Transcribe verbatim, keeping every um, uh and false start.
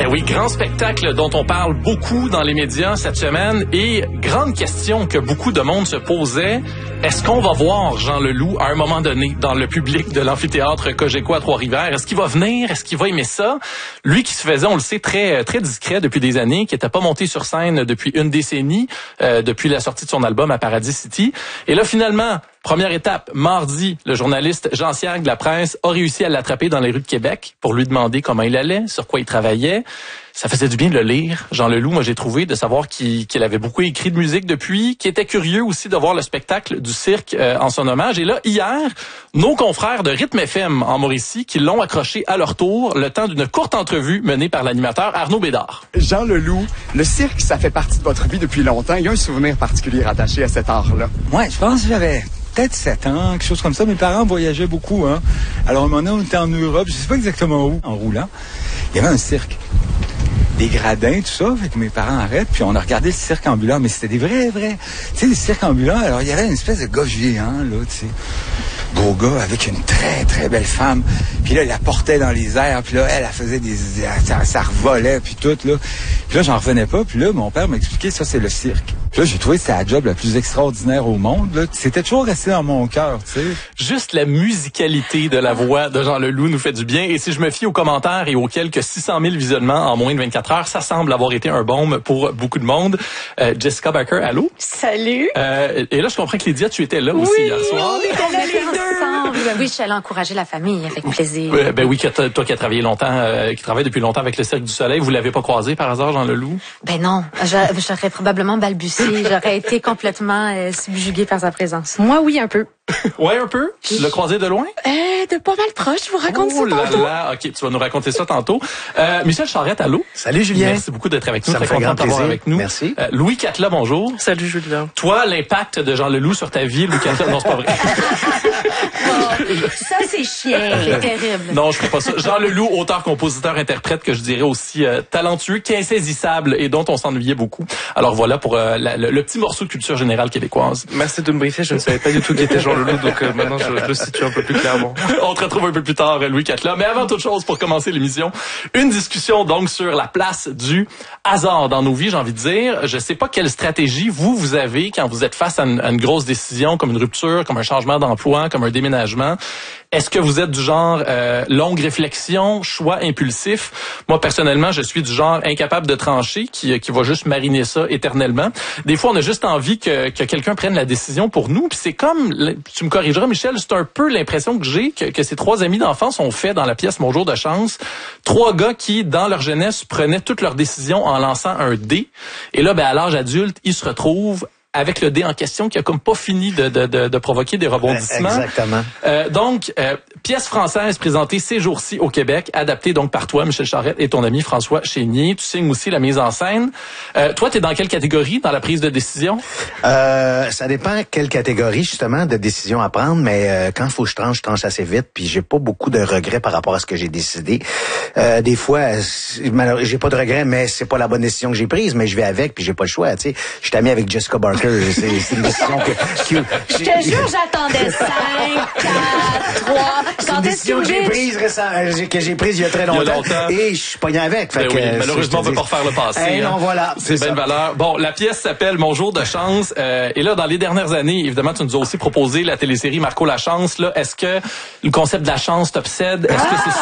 Ben oui, grand spectacle dont on parle beaucoup dans les médias cette semaine et grande question que beaucoup de monde se posait. Est-ce qu'on va voir Jean Leloup à un moment donné dans le public de l'amphithéâtre Cogeco à Trois-Rivières? Est-ce qu'il va venir? Est-ce qu'il va aimer ça? Lui qui se faisait, on le sait, très très discret depuis des années, qui n'était pas monté sur scène depuis une décennie, euh, depuis la sortie de son album à Paradis City. Et là, finalement, première étape, mardi, le journaliste Jean Siag de La Presse a réussi à l'attraper dans les rues de Québec pour lui demander comment il allait, sur quoi il travaillait. Ça faisait du bien de le lire, Jean Leloup, moi j'ai trouvé, de savoir qu'il, qu'il avait beaucoup écrit de musique depuis, qu'il était curieux aussi de voir le spectacle du cirque euh, en son hommage. Et là, hier, nos confrères de Rythme F M en Mauricie qui l'ont accroché à leur tour le temps d'une courte entrevue menée par l'animateur Arnaud Bédard. Jean Leloup, le cirque, ça fait partie de votre vie depuis longtemps. Il y a un souvenir particulier attaché à cet art-là. Ouais, je pense que j'avais peut-être sept ans, quelque chose comme ça. Mes parents voyageaient beaucoup, hein. Alors, à un moment donné, on était en Europe, je sais pas exactement où, en roulant. Il y avait un cirque. Des gradins, tout ça, fait que mes parents arrêtent, puis on a regardé le cirque ambulant, mais c'était des vrais, vrais, tu sais, des cirques ambulants, alors il y avait une espèce de gars géant, là, tu sais, gros gars, avec une très, très belle femme, puis là, il la portait dans les airs, puis là, elle, elle faisait des, ça, ça revolait, puis tout, là, puis là, j'en revenais pas, puis là, mon père m'a expliqué, ça, c'est le cirque. Puis là, j'ai trouvé que c'était la job la plus extraordinaire au monde, là, c'était toujours resté dans mon cœur, tu sais. Juste la musicalité de la voix de Jean Leloup nous fait du bien, et si je me fie aux commentaires et aux quelques six cent mille visionnements en moins de vingt-quatre heures, ça semble avoir été un baume pour beaucoup de monde. Euh, Jessica Barker, allô? Salut! Euh, et là, je comprends que Lydia, tu étais là oui, aussi hier soir. Oui, on est les deux! Ben oui, je suis allée encourager la famille avec plaisir. Euh, ben oui, que toi qui as travaillé longtemps, euh, qui travaille depuis longtemps avec le Cirque du Soleil, vous l'avez pas croisé par hasard, Jean Leloup? Ben non, j'aurais probablement balbutié, j'aurais été complètement euh, subjuguée par sa présence. Moi, oui, un peu. Ouais, un peu? Tu l'as croisé de loin? Euh, de pas mal proche, je vous raconte oh ça tantôt. Là là, OK, tu vas nous raconter ça tantôt. Euh, Michel Charette, allô? Salut Julien. Merci beaucoup d'être avec nous. Ça Très me fait content grand de t'avoir plaisir. avec nous. Merci. Euh, Louis Catla, bonjour. Salut Julien. Toi, l'impact de Jean Leloup sur ta vie, Louis Catla, non, c'est pas vrai. Oh, ça, c'est chiant. C'est terrible. Non, je ne pas ça. Jean Leloup, auteur, compositeur, interprète, que je dirais aussi euh, talentueux, qu'insaisissable et dont on s'ennuyait beaucoup. Alors voilà pour euh, la, le, le petit morceau de culture générale québécoise. Merci de me briefer, je ne savais pas du tout qui était Jean Leloup, donc euh, maintenant je, je le situe un peu plus clairement. On te retrouve un peu plus tard, Louis Catla. Mais avant toute chose, pour commencer l'émission, une discussion donc sur la place du hasard dans nos vies, j'ai envie de dire. Je sais pas quelle stratégie vous, vous avez quand vous êtes face à une, à une grosse décision, comme une rupture, comme un changement d'emploi, comme un déménagement. Est-ce que vous êtes du genre euh, longue réflexion, choix impulsif? Moi, personnellement, je suis du genre incapable de trancher, qui, qui va juste mariner ça éternellement. Des fois, on a juste envie que, que quelqu'un prenne la décision pour nous. Puis c'est comme, tu me corrigeras, Michel, c'est un peu l'impression que j'ai que, que ces trois amis d'enfance ont fait dans la pièce Mon jour de chance. Trois gars qui, dans leur jeunesse, prenaient toutes leurs décisions en lançant un dé. Et là, ben, à l'âge adulte, ils se retrouvent avec le dé en question qui a comme pas fini de, de, de, de provoquer des rebondissements. Exactement. Euh, donc, euh, pièce française présentée ces jours-ci au Québec, adaptée donc par toi, Michel Charette, et ton ami François Chénier. Tu signes aussi la mise en scène. Euh, toi, t'es dans quelle catégorie dans la prise de décision? Euh, ça dépend quelle catégorie, justement, de décision à prendre, mais euh, quand il faut que je tranche, je tranche assez vite, puis j'ai pas beaucoup de regrets par rapport à ce que j'ai décidé. Euh, des fois, j'ai pas de regrets, mais c'est pas la bonne décision que j'ai prise, mais je vais avec, puis j'ai pas le choix, tu sais. Je suis ami avec Jessica Barker. C'est, c'est une décision que... que je te jure, j'attendais cinq, quatre, trois... C'est une décision que j'ai prise récemment, que j'ai prise il y a très longtemps. Il y a longtemps. Et je suis pogné avec. Fait ben que, oui, malheureusement, on ne peut pas refaire le passé. Eh non, hein. voilà. C'est, c'est bien de valeur. Bon, la pièce s'appelle Mon jour de chance. Euh, et là, dans les dernières années, évidemment, tu nous as aussi proposé la télésérie Marco la chance. Là, est-ce que le concept de la chance t'obsède? Est-ce que c'est